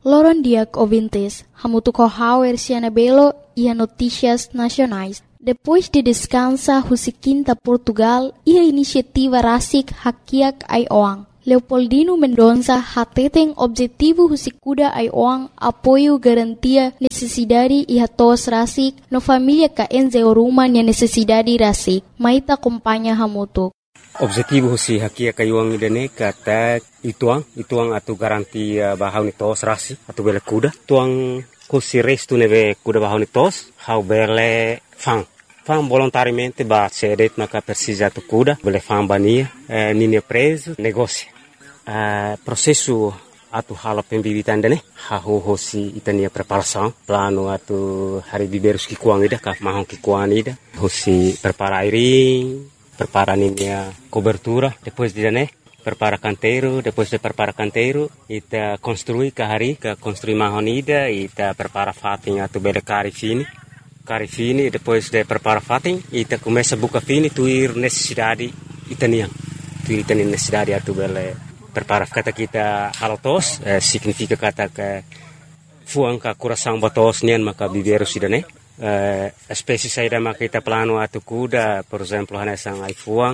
Loron diak ouvintes, hamutu kohauer Belo e notícias nacionais. Depois de descansa Husiquinta Portugal e a iniciativa Rasik Hakiak Aioang. Leopoldino Mendonça hateten objetivo Husikuda Aioang apoio garantia necessidade e hatos Rasik no família ka enze oruma nia necessidade Rasik. Maita acompanha hamutu. Objetivo si hakia kayuang idane kata ituang atu garantia bahau ni tos rasi atu bele kuda tuang kusi restu nebe kuda bahau ni tos hau bele fang volontariamente ba cedet maka precisa tu kuda bele fang bania nini preso negócio processo atu hala pembibitan dane hau hosi itania preparação plano atu hari biberus ki kuang ida ka mahong ki kuang ida hosi prepara airing prepara a cobertura, depois de prepara canteiro, depois de prepara canteiro, ita construi construi mahonida, ita prepara fating atu bele cari fini, depois de prepara fating, ita começa buka fini, tuir necessidade itaniang, tuir itani necessidade atu bele prepara kata kita halotos, significa kata que fuang ka coração batos nian maka biberu sidane. Espécie saída maka kita plano atu kuda, por exemplo, hanesang ai fuang,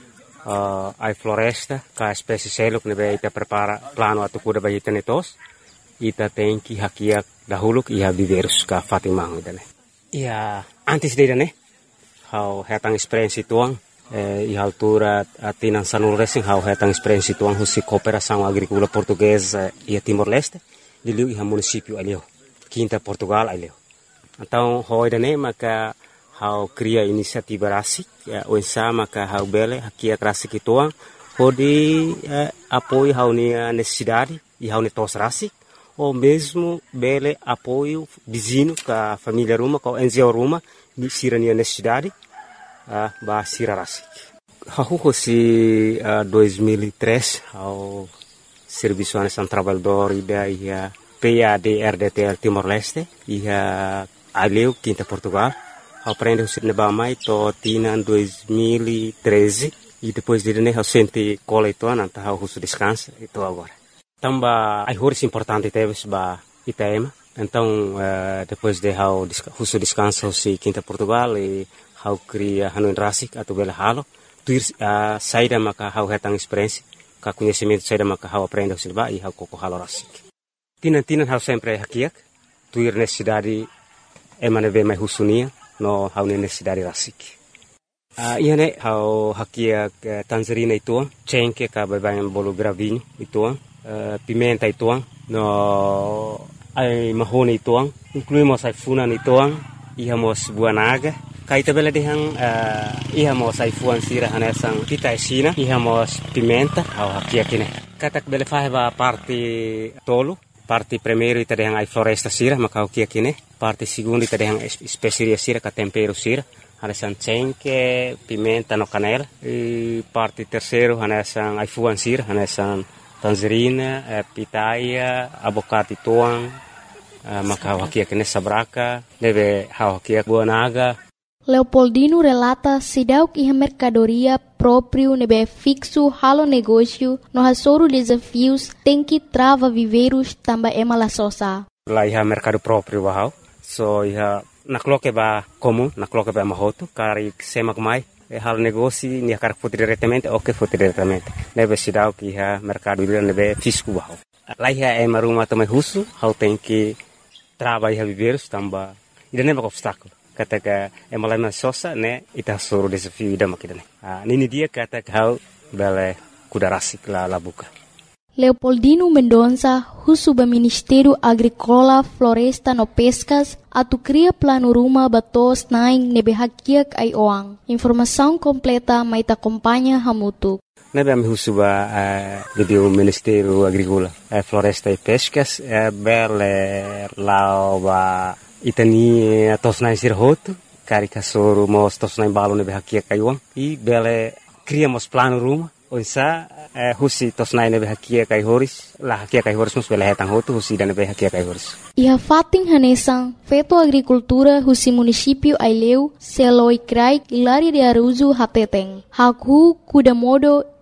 ai floresta, ka espécie seluk nebe ita prepara plano atu kuda bagi tenetos, ita tenki hakiak dahuluk iha biberus ka fatimang idane. Ia antes de idane, hau hetang experiência tuang, iha altura atinan sanul racing hau hetang experiência tuang husi cooperação agrícola portuguesa ia Timor-Leste, diliu iha município alio, Quinta Portugal alio. Então, hoidane maka hau cria inisiativa rasik, oensa maka hau bele hakia rasik ituang, hodi apoio hau nia necessidade e hau tos rasik, ou mesmo bele apoio vizinho ka família ruma, ka enzio ruma, ni sira nia necessidade, ba sira rasik. Hau hosi 2003 hau serviço anesan trabalhador ida ia PAD-RDTL Timor-Leste, ia aleu Quinta Portugal, aprende o Sirnebamai to tina 2013 e depois de né eu senti cola e toa nanta hau husu descansa e to agora. Tamba ai horas importante teve ba Itaema, então depois de hau husu descansa si Quinta Portugal e hau cria hanuin rasik atau bela halo, tuir saída maka hau hetang experiência, ka conhecimento saída maka hau aprende o silba e hau koko halo rasik. Tinan hau sempre hakiak, tuir necessidade emaneve mai husunia no hau necessidade rasik. Iane hau hakiak tangerina ituang, cengke ka babayan bolu gravinho ituang, pimenta ituang, no ai mahone ituang, incluímos ai funan ituang, ihamos buah naga, kaita bela dehang ihamos ai fuan sira hanesang kita esina, ihamos pimenta hau hakiak ine. Katak bele faheba parte tolo, parte primeiro ita dehang ai floresta sira maka kia kine, parte segundo ita dehang especiaria sira ka tempero sira, hanesan cengke, pimenta no canela, e parte terceiro hanesan ai fuan sira, hanesan tangerina, pitaia, abocate tuang, maka kia kine sabraka, deve kia buah naga. Leopoldino relata sidauk iha mercadoria próprio nebe fixo halo negócio no hasoro desafios tem que trava viveiros tamba emala sosa. Lá iha mercado próprio bahau, so iha nakloke ba comum, nakloke ba mahoto, kari semak mai, halo negócio ni kar foto diretamente ou que foto diretamente. Nebe sidauk iha mercado nebe fisco bahau. Lá iha maruma também russo, hau tem que trava iha viveiros tamba, ida nebe obstáculo. Kata ka emalama sosa ne ita suru desafio ida makidane. Nini dia kata kau bele kuda rasik la buka. Leopoldino Mendonça, husuba Ministério Agrícola, Floresta no Pescas, atu cria plano ruma batos naing nebe hakiak ai oang. Informação completa mai ta acompanha hamutu. Nebe ami husuba o Ministério Agrícola, Floresta e Pescas, bele lauba itani tosnai sirhoto, karika soro mos tosnai balo nebe hakia kaiuang, e bele criamos plano ruma, onsa husi tosnai nebe hakia kai horis, la hakia kai horis mos bele hetang hoto husi dan nebe hakia kai horis. Iha fating hanesang, feto agricultura husi município Aileu, Seloi Krai, Ilari de Aruzu Hateteng. Haku kuda modo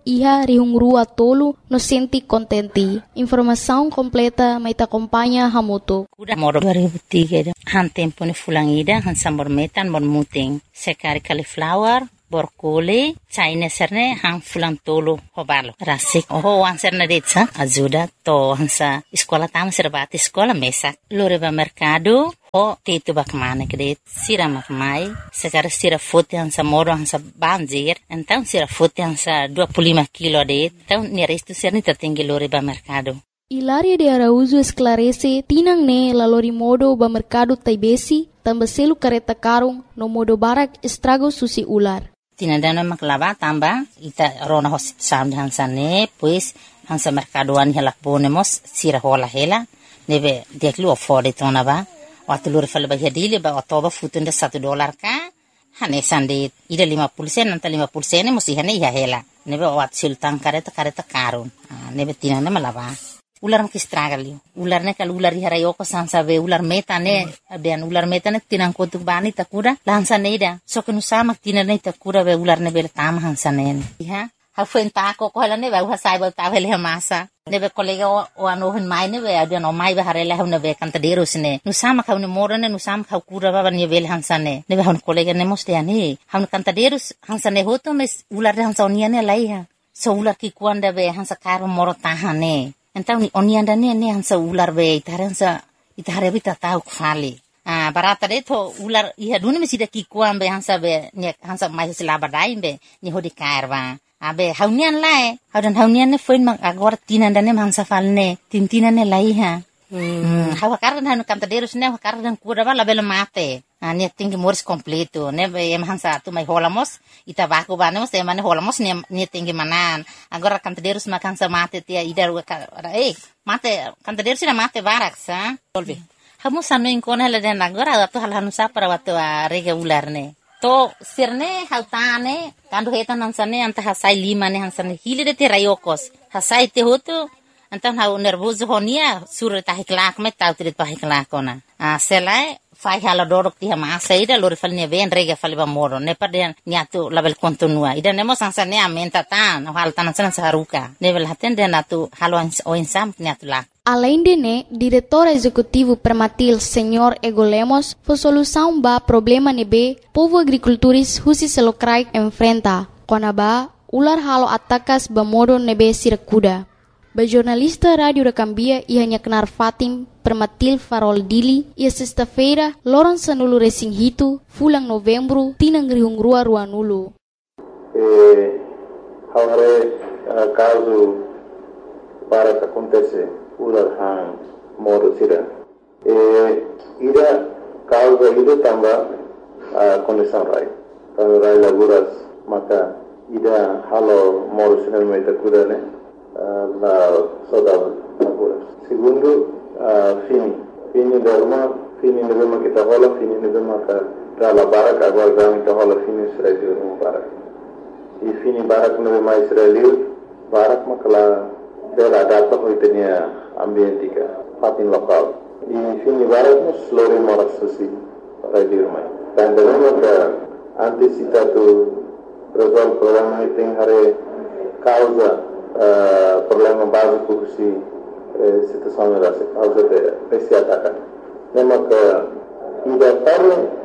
iha rihungrua tolu no senti contenti. Informação completa mai te acompanha hamutu. Udah moro 2003 han tempo ni fulangida han sambor metan mor muting sekari cauliflower borkoli China serne han fulang tolu hobalo rasik wan serne detsa ajuda to hansa sekolah tam serbati sekolah mesak lore ba mercado ho tetu bak mane kede sira makmai sekar sira fote hansa moro hansa banjir então sira fote hansa 25 kilo de então ni resto serne tertinggi lore ba mercado. Hilaria de Araújo esclarece tinang ne lalori modo ba mercado taibesi tambaselu kareta karung no modo barak estrago susi ular. Tinandana maklaba tamba ita rona hosit sam hansa ne pues hansa mercadoan helak bonemos sira hola hela nebe deklu afford tona ba watulur fal ba hadile ba otoba futunda $1 ka hane sande ida 50 sen nanta 50 sen musi hane ya hela nebe wat sultan kareta karun nebe tinanda malaba ular makistragali ular ne kal ular harayoko sansa be ular metane aden ular metane tinang kotuk bani takura lansa neida so kenu sama tinane takura be ular ne bel tam hansa ne ha ha fenta ko hala ne ba sai ba ta hele masa ne be kolega o ano hen mai ne be aden o mai ba harela hune be kanta derus ne nu sama kau ne morane nu sama kau kura ba ne bel hansa ne be hun kolega ne moste ani hun kanta derus hansa ne hoto mes ular hansa oniane laiha so ular ki kuanda be hansa karo moro tahane. Então oni anda ne hansa ular be itaransa itare bita tau kfali barata de to ular iha duni mesida ki kuambe hansa be ne hansa mai selaba daimbe ni hodi karwa abe haunian lae haunian ne foin mang agora tinanda ne hansa falne tintina ne laiha hawa kardan hanu kantaderus ne kardan kuda bala bela mate ne tinggi mors completo ne be hansa tu mai holamos ita baku banemos e mane holamos ne tinggi manan agora kantaderus makan sa mate tia idar mate kantaderus na mate baraksa solve hamu sanu inkona la den agora tu hal hanu sapara watu rega ular ne to sirne hautane kandu hetan hansane anta hasai 5 ne hansane hilide te rayokos hasai te hotu antan hau nervoso honia sur tahi klak me tau trit pahi klak ona selai fai hala dorok ti hama saida lor falne ven rega falba moro ne paden niatu label kontinua ida nemo sansane amenta tan hal tan san saruka level haten den atu halo o insam niatu la. Além de ne, diretor executivo Permatil Senhor Ego Lemos, foi solução ba problema nebe povo agricultores husi selokrai enfrenta. Konaba ular halo atakas ba modo nebe sirakuda. Ba jornalista Rádio da Cambia ia nyaknar Fatim Permatil Farol Dili ia sexta-feira loron sanulu resing hitu fulang novembro tinang rihungrua ruanulu. Haware caso para que acontece ular hang modo sira. Ida causa ida tamba condição rai. Kalau rai laguras maka ida halo modo sira mai takuda ne la saudade laguras. Segundo fini derma fini nebema kita hola fini nebema ka dala barak agora gami ta hola fini Israel no barak. E fini barak nebema Israel barak makala dela data hoitenia ambientika fatin lokal. E fini barak nos lori moras susi radio mai. Dan derma ka antisipatu resolve problema tem hare causa problema básico si situação era causa de esse ataque. Lembra que ida para